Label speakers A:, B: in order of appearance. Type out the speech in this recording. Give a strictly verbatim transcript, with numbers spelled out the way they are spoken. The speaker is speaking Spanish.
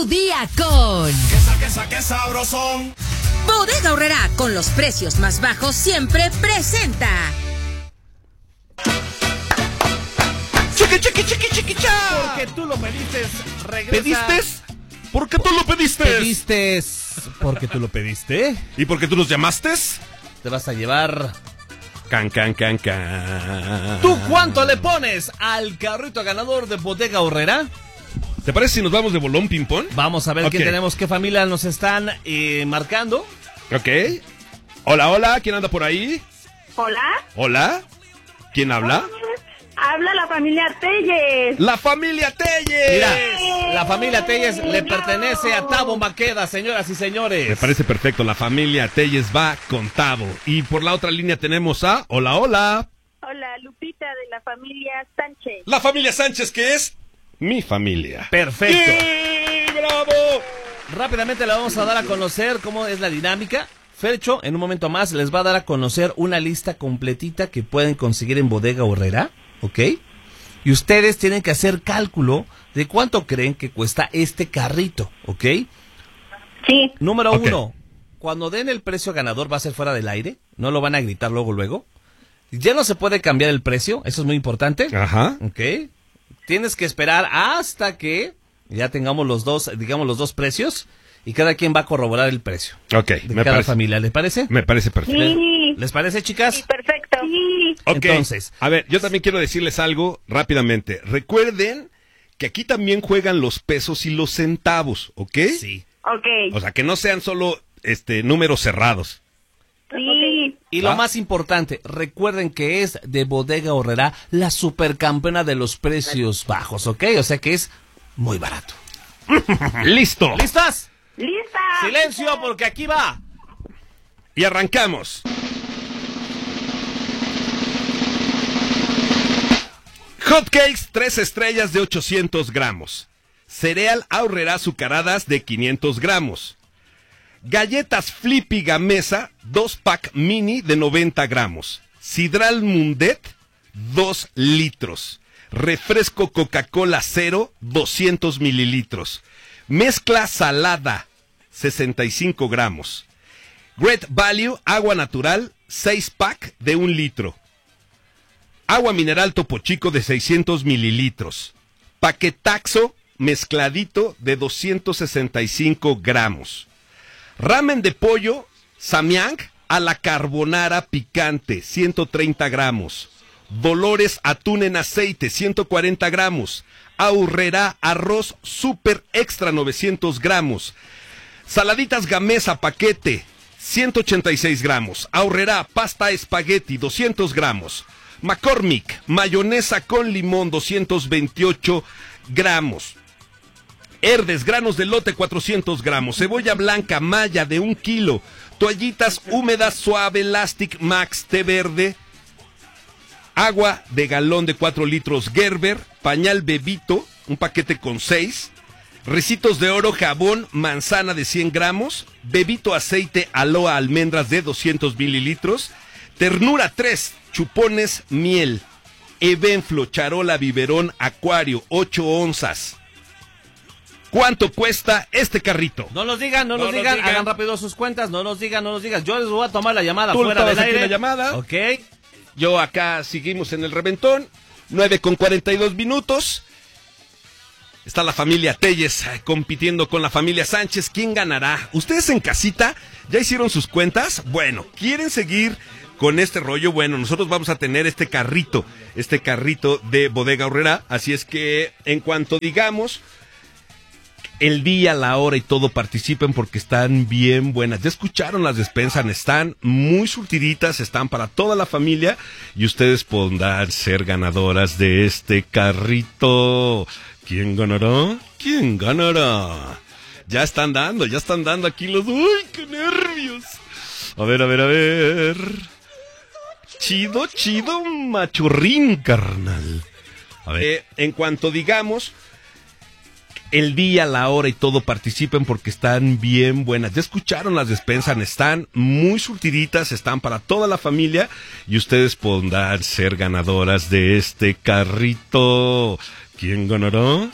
A: tu día con...
B: Quesa, quesa, qué sabrosón.
A: Bodega Aurrerá, con los precios más bajos siempre presenta.
C: Chiqui, chiqui, chiqui, chiqui, cha.
D: Porque tú lo pediste, regresa.
C: ¿Pediste? ¿Por qué tú lo pediste?
D: Pediste porque tú lo pediste.
C: ¿Y por qué tú los llamaste?
D: Te vas a llevar...
C: Can, can, can, can.
D: ¿Tú cuánto le pones al carrito ganador de Bodega Aurrerá?
C: ¿Te parece si nos vamos de bolón ping-pong?
D: Vamos a ver
C: Ok.
D: qué tenemos, qué familia nos están eh, marcando.
C: Ok. Hola, hola, ¿quién anda por ahí?
E: Hola.
C: Hola. ¿Quién habla?
E: Habla la familia Telles.
C: ¡La familia Telles!
D: Mira, la familia Telles le pertenece a Tabo Maqueda, señoras y señores.
C: Me parece perfecto, la familia Telles va con Tabo. Y por la otra línea tenemos a... Hola, hola.
E: Hola, Lupita de la familia Sánchez.
C: La familia Sánchez, que es mi familia.
D: Perfecto.
C: ¡Sí, bravo!
D: Rápidamente le vamos a dar a conocer cómo es la dinámica. Fercho, en un momento más, les va a dar a conocer una lista completita que pueden conseguir en Bodega Aurrerá, ¿ok? Y ustedes tienen que hacer cálculo de cuánto creen que cuesta este carrito, ¿ok?
E: Sí.
D: Número
C: Ok.
D: uno, cuando den el precio ganador va a ser fuera del aire, no lo van a gritar luego, luego. Ya no se puede cambiar el precio, eso es muy importante.
C: Ajá.
D: ¿Ok? Tienes que esperar hasta que ya tengamos los dos, digamos, los dos precios y cada quien va a corroborar el precio
C: Ok,
D: de
C: me
D: cada
C: parece,
D: familia. ¿Les parece?
C: me parece perfecto.
E: Sí.
D: ¿Les parece, chicas?
E: Sí, perfecto. Sí.
C: Ok,
D: Entonces.
C: a ver, yo también quiero decirles algo rápidamente. Recuerden que aquí también juegan los pesos y los centavos, ¿ok?
D: Sí.
E: Ok.
C: O sea, que no sean solo este números cerrados.
E: Sí.
D: Y lo
C: ¿Va?
D: más importante, recuerden que es de Bodega Aurrerá la supercampeona de los precios bajos, ¿ok? O sea que es muy barato.
C: ¡Listo!
D: ¿Listas?
E: ¡Lista!
D: Silencio, porque aquí va.
C: Y arrancamos. Hot Cakes, tres estrellas de ochocientos gramos. Cereal Aurrerá azucaradas de quinientos gramos. Galletas Flippy Gamesa, dos pack mini de noventa gramos. Sidral Mundet, dos litros. Refresco Coca-Cola Cero, doscientos mililitros. Mezcla salada, sesenta y cinco gramos. Great Value, agua natural, seis pack de un litro. Agua mineral Topo Chico de seiscientos mililitros. Paquetaxo mezcladito de doscientos sesenta y cinco gramos. Ramen de pollo Samyang a la carbonara picante, ciento treinta gramos. Dolores atún en aceite, ciento cuarenta gramos. Aurrerá arroz super extra, novecientos gramos. Saladitas Gamesa paquete, ciento ochenta y seis gramos. Aurrerá pasta espagueti, doscientos gramos. McCormick mayonesa con limón, doscientos veintiocho gramos. Herdes, granos de lote, cuatrocientos gramos. Cebolla blanca, malla de un kilo. Toallitas húmedas suave, Elastic Max, té verde. Agua de galón de cuatro litros, Gerber. Pañal Bebito, un paquete con seis. Recitos de oro, jabón, manzana de cien gramos. Bebito aceite, aloe, almendras de doscientos mililitros. Ternura tres, chupones, miel. Evenflo, charola, biberón, acuario, ocho onzas. ¿Cuánto cuesta este carrito?
D: No nos digan, no,
C: No
D: nos
C: nos
D: digan,
C: digan.
D: hagan rápido sus cuentas, no nos digan, no nos digan. Yo les voy a tomar la llamada
C: Tú
D: fuera
C: estabas
D: del
C: aquí en
D: aire.
C: la llamada.
D: Ok.
C: Yo acá seguimos en el reventón. nueve con cuarenta y dos minutos. Está la familia Telles eh, compitiendo con la familia Sánchez. ¿Quién ganará? ¿Ustedes en casita ya hicieron sus cuentas? Bueno, ¿quieren seguir con este rollo? Bueno, nosotros vamos a tener este carrito, este carrito de Bodega Aurrerá. Así es que en cuanto digamos el día, la hora y todo, participen porque están bien buenas. Ya escucharon las despensas, están muy surtiditas, están para toda la familia y ustedes podrán ser ganadoras de este carrito. ¿Quién ganará? ¿Quién ganará? Ya están dando, ya están dando aquí los... ¡Uy, qué nervios! A ver, a ver, a ver... Chido, chido, machorrín, carnal. A ver, eh, en cuanto digamos el día, la hora y todo, participen porque están bien buenas. Ya escucharon las despensas, están muy surtiditas, están para toda la familia y ustedes podrán ser ganadoras de este carrito. ¿Quién ganará?